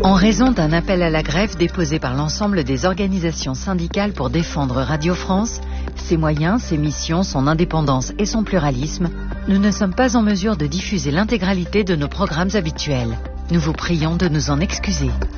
En raison d'un appel à la grève déposé par l'ensemble des organisations syndicales pour défendre Radio France, ses moyens, ses missions, son indépendance et son pluralisme, nous ne sommes pas en mesure de diffuser l'intégralité de nos programmes habituels. Nous vous prions de nous en excuser.